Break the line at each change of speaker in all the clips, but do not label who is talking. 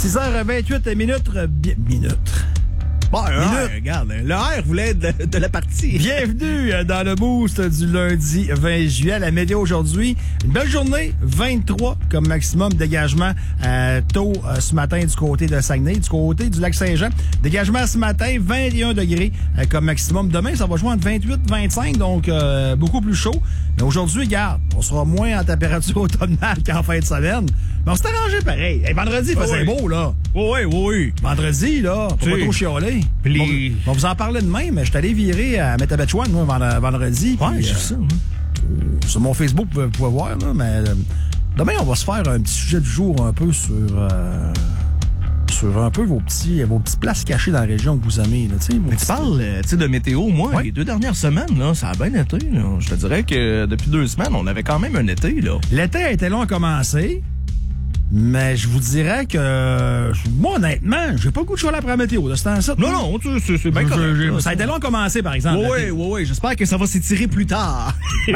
6h28 minutes.
Bon, regarde, le R voulait être de la partie.
Bienvenue dans le boost du lundi 20 juillet. La météo aujourd'hui, une belle journée, 23 comme maximum dégagement tôt ce matin du côté de Saguenay, du côté du lac Saint-Jean. Dégagement ce matin, 21 degrés comme maximum. Demain, ça va jouer entre 28-25, donc beaucoup plus chaud. Mais aujourd'hui, regarde, on sera moins en température automnale qu'en fin de semaine. Mais on s'est arrangé pareil. Hey, vendredi, il faisait beau, là.
Oui.
Vendredi, là, pas trop chialer. On va vous en parler demain, mais je suis allé virer à Métabetchouane, moi, vendredi.
Ouais, j'ai ça.
Sur mon Facebook, vous pouvez voir, là, mais demain, on va se faire un petit sujet du jour un peu sur un peu vos petites places cachées dans la région que vous aimez. Là,
mais tu parles de météo. Moi, les 2 dernières semaines, là, ça a bien été. Là. Je te dirais que depuis 2 semaines, on avait quand même un été. Là.
L'été a été long à commencer. Mais je vous dirais que moi, honnêtement, j'ai pas le goût de chialer après la météo. Là,
non, c'est bien correct.
Ça a été long à commencer, par exemple.
Oui. J'espère que ça va s'étirer plus tard.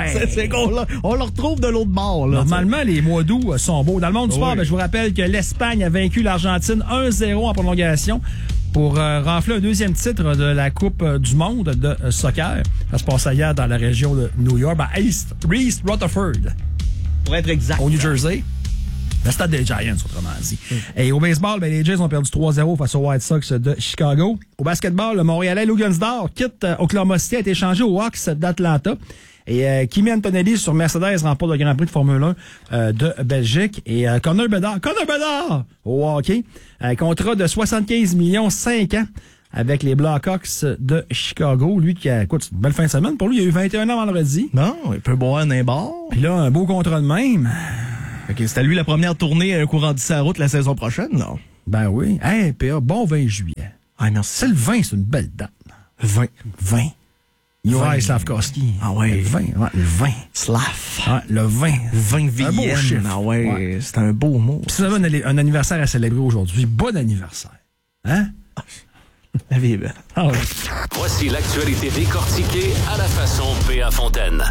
On le retrouve de l'autre bord. Là,
normalement, les mois d'août sont beaux. Dans le monde du sport, je vous rappelle que l'Espagne a vaincu l'Argentine 1-0 en prolongation pour rafler un deuxième titre de la Coupe du monde de soccer. Ça se passe hier dans la région de New York, à East Rutherford.
Pour être exact.
Au New Jersey. Le stade des Giants, autrement dit. Et au baseball, les Jays ont perdu 3-0 face aux White Sox de Chicago. Au basketball, le Montréalais Lou Gunsdor quitte Oklahoma City, a été échangé aux Hawks d'Atlanta. Et Kimi Antonelli sur Mercedes remporte le Grand Prix de Formule 1 de Belgique. Et Connor Bedard au hockey, contrat de 75 millions 5 ans avec les Blackhawks de Chicago. Lui qui a, écoute, c'est une belle fin de semaine. Pour lui, il a eu 21 ans vendredi.
Non, il peut boire un bar.
Puis là, un beau contrat de même.
Okay, c'est à lui la première tournée à un courant de sa route la saison prochaine, là.
Ben oui. Hey, PA, bon 20 juillet.
Ah, merci.
C'est le 20, c'est une belle date.
20.
Juraj Slavkovski.
Ah ouais.
Le 20. Ouais, le 20.
Slav.
Ouais, le 20.
20 Vienne.
Un beau chiffre.
Ah ouais, c'est un beau mot.
Puis si vous avez un anniversaire à célébrer aujourd'hui, bon anniversaire. Hein?
La vie est belle.
Ah ouais.
Voici l'actualité décortiquée à la façon P.A. Fontaine.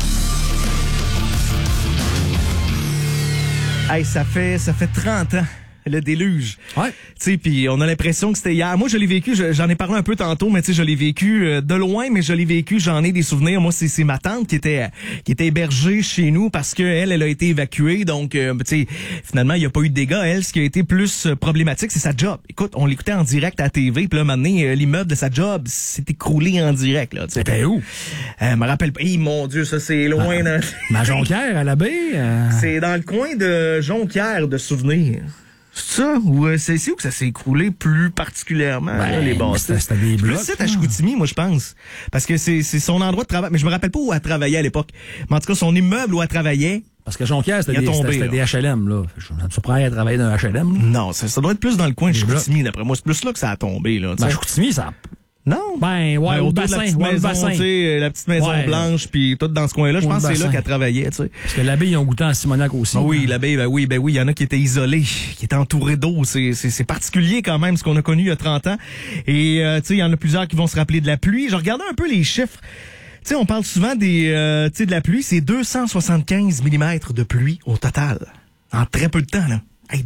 Hey, ça fait 30 ans, le déluge.
Ouais.
Tu sais, puis on a l'impression que c'était hier. Moi, je l'ai vécu, j'en ai parlé un peu tantôt, mais tu sais, je l'ai vécu de loin, mais je l'ai vécu, j'en ai des souvenirs. Moi, c'est ma tante qui était hébergée chez nous parce que elle a été évacuée. Donc, tu sais, finalement, il n'y a pas eu de dégâts. Elle, ce qui a été plus problématique, c'est sa job. Écoute, on l'écoutait en direct à la TV, puis là, maintenant, l'immeuble de sa job s'est écroulé en direct, là.
C'était où?
Me rappelle pas. Mon Dieu, ça, c'est loin.
Ma Jonquière, à la baie?
C'est dans le coin de Jonquière, de souvenirs. C'est ça? Ou c'est ici où que ça s'est écroulé plus particulièrement, là, les bâtisses?
C'était des blocs.
C'est à Chicoutimi, moi, je pense. Parce que c'est son endroit de travail. Mais je me rappelle pas où elle travaillait à l'époque. Mais en tout cas, son immeuble où elle travaillait.
Parce que Jonquière, c'était des HLM, là. Ça me surprend à travailler dans un HLM, là.
Non, ça doit être plus dans le coin de Chicoutimi, d'après moi. C'est plus là que ça a tombé, là.
Ben, Chicoutimi, ça...
Non.
Ben, ouais, au bassin.
La petite maison blanche, puis tout dans ce coin-là. Je pense que c'est là qu'elle travaillait, tu sais.
Parce que l'abbé, ils ont goûté en Simonac aussi.
Ah oui, l'abbé, ben oui. Il y en a qui étaient isolés, qui étaient entourés d'eau. C'est particulier quand même, ce qu'on a connu il y a 30 ans. Et, tu sais, il y en a plusieurs qui vont se rappeler de la pluie. Je regardais un peu les chiffres. Tu sais, on parle souvent de la pluie. C'est 275 mm de pluie au total. En très peu de temps, là. Hey,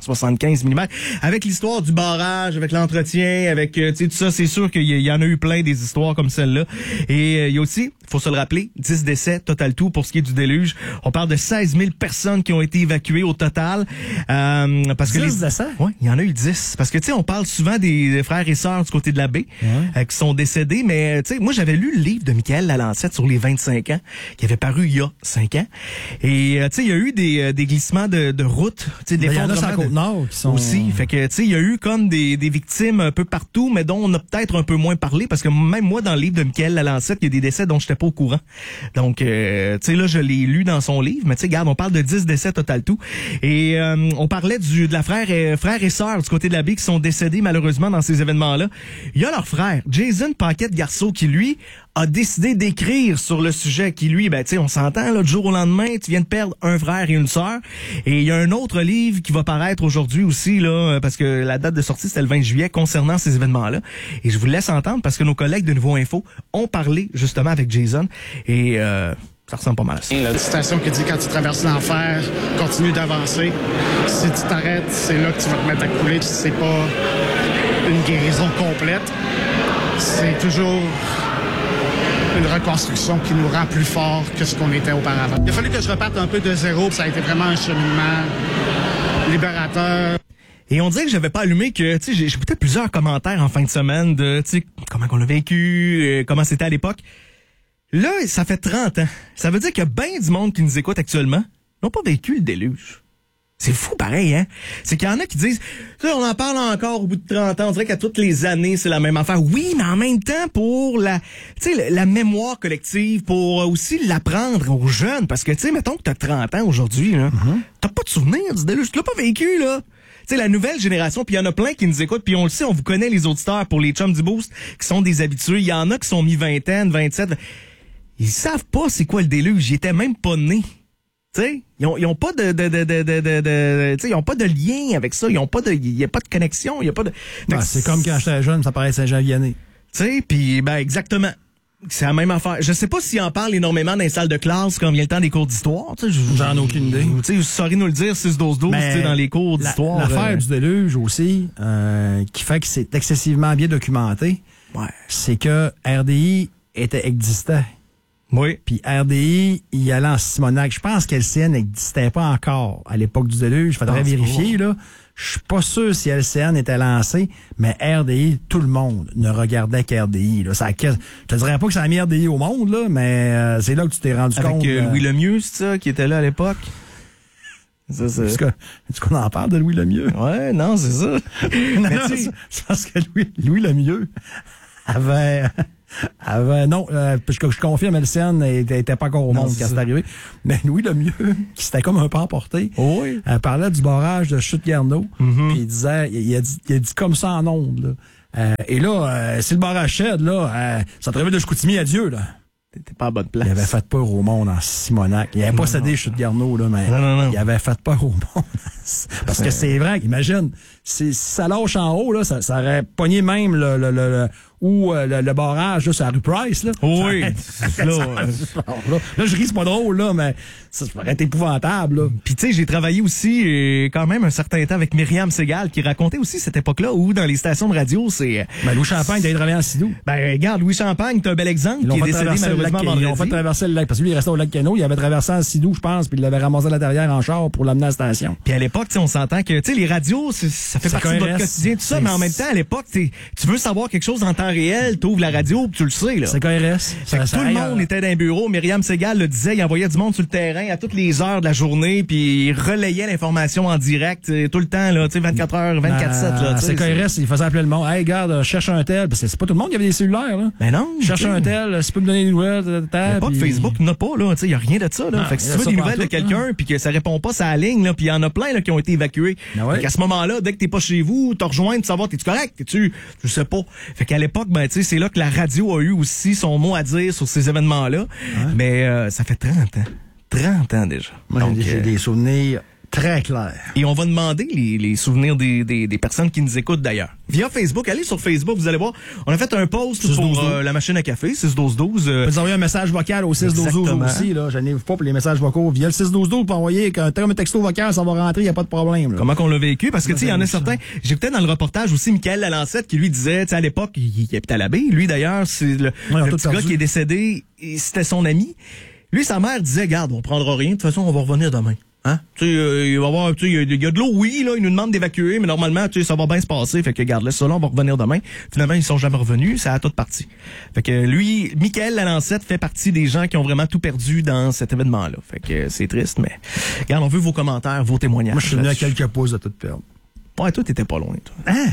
275 mm. Avec l'histoire du barrage, avec l'entretien, avec tout ça, c'est sûr qu'il y en a eu plein des histoires comme celle-là. Et il y a aussi, faut se le rappeler, 10 décès total tout pour ce qui est du déluge. On parle de 16 000 personnes qui ont été évacuées au total. Parce que
10 décès?
Oui, il y en a eu 10. Parce que tu sais, on parle souvent des frères et sœurs du côté de la baie qui sont décédés. Mais tu sais, moi j'avais lu le livre de Michael Lalancette sur les 25 ans qui avait paru il y a 5 ans. Et tu sais, il y a eu des glissements de route, tu sais, des
il y en a sur la Côte-Nord qui sont...
Aussi. Fait que, tu sais, il y a eu comme des victimes un peu partout, mais dont on a peut-être un peu moins parlé, parce que même moi, dans le livre de Michael Lalancette, il y a des décès dont j'étais pas au courant. Donc, tu sais, là, je l'ai lu dans son livre, mais tu sais, regarde, on parle de 10 décès total tout. Et on parlait de la frère et sœur du côté de la baie qui sont décédés, malheureusement, dans ces événements-là. Il y a leur frère, Jason Paquette-Garceau, qui, lui, a décidé d'écrire sur le sujet, qui lui, ben tu sais, on s'entend là, du jour au lendemain, tu viens de perdre un frère et une sœur, et il y a un autre livre qui va paraître aujourd'hui aussi là, parce que la date de sortie c'était le 20 juillet concernant ces événements-là, et je vous laisse entendre parce que nos collègues de Nouveau Info ont parlé justement avec Jason, et Ça ressemble pas mal à ça.
La citation qui dit « Quand tu traverses l'enfer, continue d'avancer. Si tu t'arrêtes, c'est là que tu vas te mettre à couler. C'est pas une guérison complète. C'est toujours une reconstruction qui nous rend plus forts que ce qu'on était auparavant. Il a fallu que je reparte un peu de zéro. Ça a été vraiment un cheminement libérateur.
Et on dirait que j'avais pas allumé que, tu sais, j'écoutais plusieurs commentaires en fin de semaine de, tu sais, comment on l'a vécu, comment c'était à l'époque. Là, ça fait 30 ans. Ça veut dire qu'il y a bien du monde qui nous écoute actuellement n'ont pas vécu le déluge. C'est fou pareil, hein? C'est qu'il y en a qui disent, tu sais, on en parle encore au bout de 30 ans, on dirait qu'à toutes les années, c'est la même affaire. Oui, mais en même temps, pour la mémoire collective, pour aussi l'apprendre aux jeunes, parce que, tu sais, mettons que t'as 30 ans aujourd'hui, là, t'as pas de souvenir du déluge, tu l'as pas vécu, là. Tu sais, la nouvelle génération, puis il y en a plein qui nous écoutent, puis on le sait, on vous connaît les auditeurs pour les chums du Boost, qui sont des habitués. Il y en a qui sont mi-vingtaine, 27. Ils savent pas c'est quoi le déluge. Ils étaient même pas nés. Tu sais, ils ont pas de tu sais, ils ont pas de lien avec ça. Ils ont pas il y a pas de connexion. Il y a pas de.
C'est comme quand j'étais jeune, ça paraît Saint-Jean-Vianney.
Tu sais, puis ben exactement. C'est la même affaire. Je sais pas s'ils en parlent énormément dans les salles de classe quand vient le temps des cours d'histoire.
J'en ai aucune idée.
Tu sais, vous saurez nous le dire 6-12-12 dans les cours d'histoire.
L'affaire du déluge aussi, qui fait que c'est excessivement bien documenté, c'est que RDI existait.
Oui.
Puis RDI, il allait en Simonac. Je pense qu'LCN n'existait pas encore à l'époque du déluge. Il faudrait vérifier, là. Je suis pas sûr si LCN était lancé, mais RDI, tout le monde ne regardait qu'RDI. Là. Je te dirais pas que ça a mis RDI au monde, là, mais c'est là que tu t'es rendu compte.
Avec Louis Lemieux, c'est ça, qui était là à l'époque?
Est-ce qu'on en parle de Louis Lemieux?
Ouais, non, c'est ça.
C'est parce que Louis Lemieux avait non, je confirme, LCN n'était pas encore au monde quand c'est arrivé. Mais Louis Lemieux, qui s'était comme un peu emporté, parlait du barrage de Chute-Garneau, puis il disait, il a dit comme ça en ondes, là. Et là, si le barrage cède, là, ça travaille de Chicoutimi à Dieu, là.
T'étais pas à bonne place.
Il avait fait peur au monde en Simonac. Il avait pas cédé Chute-Garneau, là, mais il avait fait peur au monde. Parce que c'est vrai, imagine, si ça lâche en haut, là, ça aurait pogné même le barrage là, sur la rue Price. Là.
Oui.
Là, je ris, c'est pas drôle, là, mais ça pourrait être épouvantable. Là.
Puis tu sais, j'ai travaillé aussi quand même un certain temps avec Myriam Segal qui racontait aussi cette époque-là où dans les stations de radio, c'est...
Louis Champagne, t'as travaillé en Sidou.
Ben regarde, Louis Champagne, t'as un bel exemple qui est décédé malheureusement vendredi.
Ils ont fait traverser le lac, parce que lui, il restait au lac Queneau, il avait traversé en Sidou, je pense, puis il l'avait ramassé à la derrière en char pour l'amener à la station.
Puis à l'époque, on s'entend que les radios, ça fait partie de notre quotidien, tout ça, mais en même temps, à l'époque, tu veux savoir quelque chose en temps réel, t'ouvres la radio, puis tu le sais. Là.
C'est KRS.
Tout le monde était dans un bureau. Myriam Segal le disait, il envoyait du monde sur le terrain à toutes les heures de la journée, puis il relayait l'information en direct tout le temps, là, 24 heures, 24/7.
C'est KRS, il faisait appeler le monde. Hey, regarde, cherche un tel. Parce que c'est pas tout le monde qui avait des cellulaires. Là.
Ben non.
Cherche un tel, si tu peux me donner des nouvelles.
Pas de Facebook, n'a pas, là. Il n'y a rien de ça. Là. Fait que si tu veux des nouvelles de quelqu'un, puis que ça répond pas à la ligne, puis il y en a plein là, qui ont été évacués. Fait qu'à ce moment-là, dès que t'es pas chez vous, t'as rejoint de savoir, t'es-tu correct? Je sais pas. Fait qu'à l'époque, ben, c'est là que la radio a eu aussi son mot à dire sur ces événements-là. Mais ça fait 30 ans. 30 ans déjà.
Moi, j'ai des souvenirs très clair.
Et on va demander les souvenirs des personnes qui nous écoutent d'ailleurs. Via Facebook, allez sur Facebook, vous allez voir. On a fait un post pour la machine à café, 6-12-12. Vous pouvez
envoyer un message vocal au 6-12-12 aussi. Je n'ai pas pour les messages vocaux. Via le 6-12-12 pour envoyer un texto vocal, ça va rentrer, il n'y a pas de problème. Là.
Comment qu'on l'a vécu? Parce que tu sais, il y en a certains. J'écoutais dans le reportage aussi Michael Lalancette qui lui disait, tu sais, à l'époque, il habitait à la baie. Lui d'ailleurs, c'est le petit gars qui est décédé, c'était son ami. Lui, sa mère disait, garde, on prendra rien, de toute façon, on va revenir demain. Hein? Tu sais, il va y avoir, tu sais, il y a de l'eau, oui, là, il nous demande d'évacuer, mais normalement, tu sais, ça va bien se passer. Fait que, garde, laisse ça là, on va revenir demain. Finalement, ils sont jamais revenus, ça a tout parti. Fait que lui, Michael Lalancette fait partie des gens qui ont vraiment tout perdu dans cet événement-là. Fait que c'est triste, mais, regarde, on veut vos commentaires, vos témoignages.
Moi, je suis venu à quelques pouces de tout perdre.
Ouais, toi, t'étais pas loin, toi.
Hein?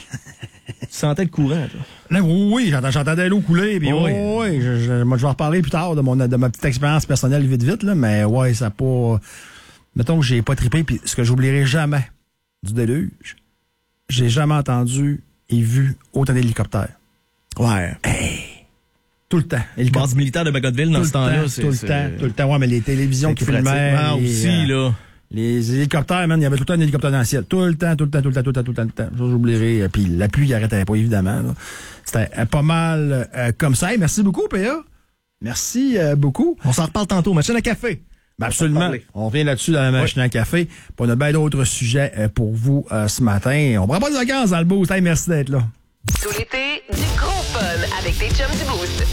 Tu sentais le courant, toi.
Là, oui, j'entendais l'eau couler, puis moi, je vais en reparler plus tard de ma petite expérience personnelle vite, là, mais ouais, ça a pas... Mettons que j'ai pas trippé, puis ce que j'oublierai jamais du déluge, j'ai jamais entendu et vu autant d'hélicoptères.
Ouais.
Hey! Tout le temps.
Base militaire de Bagotville dans ce temps-là,
tout le temps. Ouais, mais les télévisions qui filmaient.
Ah, aussi, là.
Les hélicoptères, man, il y avait tout le temps un hélicoptère dans le ciel. Tout le temps. Ça, j'oublierai. Puis la pluie, il arrêtait pas, évidemment. Là. C'était pas mal comme ça. Hey, merci beaucoup, PA. Merci beaucoup.
On s'en reparle tantôt. Machine à café.
Ben absolument. On revient là-dessus dans la machine à café. Puis on a bien d'autres sujets pour vous ce matin. On prend pas de vacances dans le boost. Hey, merci d'être là.
Tout l'été, du gros fun avec tes chums du Boost.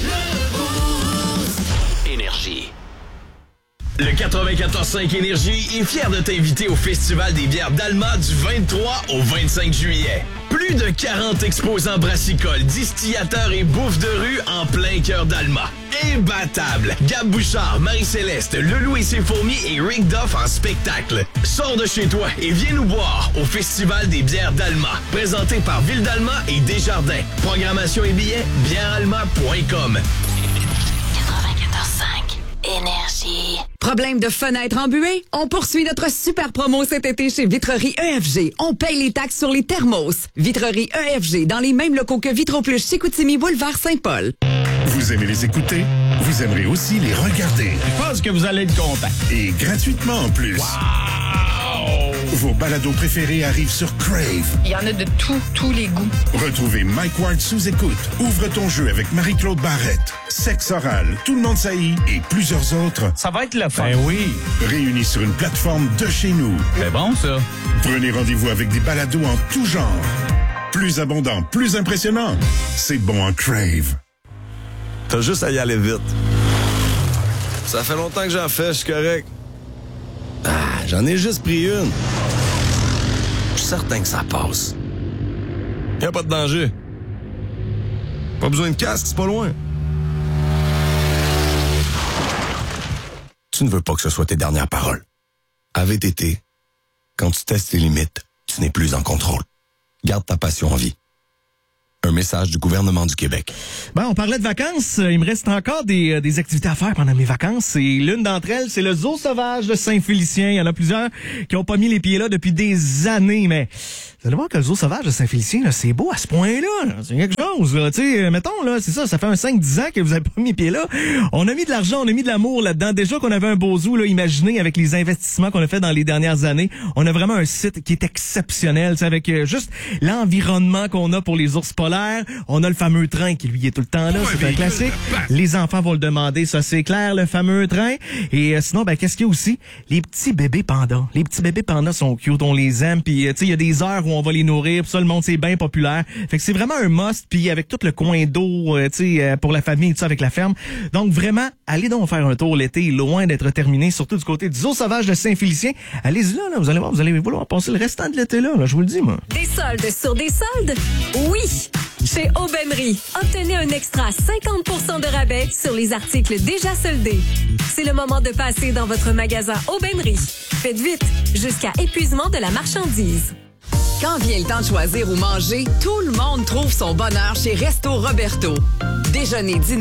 Énergie. Le 94.5 Énergie est fier de t'inviter au Festival des bières d'Alma du 23 au 25 juillet. Plus de 40 exposants brassicoles, distillateurs et bouffe de rue en plein cœur d'Alma. Imbattable! Gab Bouchard, Marie-Céleste, Leloup et ses fourmis et Rick Duff en spectacle. Sors de chez toi et viens nous boire au Festival des bières d'Alma. Présenté par Ville d'Alma et Desjardins. Programmation et billets, bièrealma.com.
94.5 Énergie.
Problème de fenêtre embuée? On poursuit notre super promo cet été chez Vitrerie EFG. On paye les taxes sur les thermos. Vitrerie EFG, dans les mêmes locaux que Vitroplus chez Chicoutimi, boulevard Saint-Paul.
Vous aimez les écouter? Vous aimerez aussi les regarder.
Je pense que vous allez être content.
Et gratuitement en plus.
Wow!
Vos balados préférés arrivent sur Crave.
Il y en a de tous les goûts.
Retrouvez Mike Ward sous écoute. Ouvre ton jeu avec Marie-Claude Barrette. Sexe oral, Tout le monde saillit et plusieurs autres.
Ça va être le fun.
Ben oui.
Réunis sur une plateforme de chez nous.
C'est bon, ça.
Prenez rendez-vous avec des balados en tout genre. Plus abondant, plus impressionnant. C'est bon en Crave.
T'as juste à y aller vite. Ça fait longtemps que j'en fais, je suis correct. Ah, j'en ai juste pris une. Je suis certain que ça passe. Y a pas de danger. Pas besoin de casque, c'est pas loin. Tu ne veux pas que ce soit tes dernières paroles. À VTT, quand tu testes tes limites, tu n'es plus en contrôle. Garde ta passion en vie. Un message du gouvernement du Québec.
Ben, on parlait de vacances. Il me reste encore des activités à faire pendant mes vacances. Et l'une d'entre elles, c'est le Zoo sauvage de Saint-Félicien. Il y en a plusieurs qui ont pas mis les pieds là depuis des années, mais vous allez voir que le Zoo sauvage de Saint-Félicien, là, c'est beau à ce point-là. Là. C'est quelque chose, là. Tu sais, mettons, là, c'est ça fait un 5-10 ans que vous avez pas mis les pieds là. On a mis de l'argent, on a mis de l'amour là-dedans. Déjà qu'on avait un beau zoo, là, imaginez, avec les investissements qu'on a fait dans les dernières années. On a vraiment un site qui est exceptionnel, avec juste l'environnement qu'on a pour les ours polaires. On a le fameux train qui, lui, est tout le temps là. C'est un classique. Les enfants vont le demander, ça, c'est clair, le fameux train. Et sinon, ben, qu'est-ce qu'il y a aussi? Les petits bébés pandas. Les petits bébés pandas sont cute, on les aime. Puis, tu sais, il y a des heures où on va les nourrir. Puis ça, le monde, c'est bien populaire. Fait que c'est vraiment un must. Puis, avec tout le coin d'eau, tu sais, pour la famille, tout ça, avec la ferme. Donc, vraiment, allez donc faire un tour l'été, loin d'être terminé, surtout du côté du Zoo sauvage de Saint-Félicien. Allez-y là, vous allez voir, vous allez vouloir passer le restant de l'été là, je vous le dis, moi.
Des soldes sur des soldes? Oui! Chez Aubainerie, obtenez un extra 50% de rabais sur les articles déjà soldés. C'est le moment de passer dans votre magasin Aubainerie. Faites vite, jusqu'à épuisement de la marchandise.
Quand vient le temps de choisir ou manger, tout le monde trouve son bonheur chez Resto Roberto. Déjeuner, dîner,